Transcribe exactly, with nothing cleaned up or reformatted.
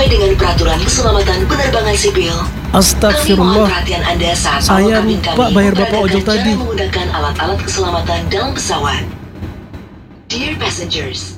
Sesuai dengan peraturan keselamatan penerbangan sipil, kami mohon Astagfirullah. perhatian Anda saat Saya awak kabin lupa kami bayar bapak memperagakan ojol cara tadi. menggunakan alat-alat keselamatan dalam pesawat. Dear passengers,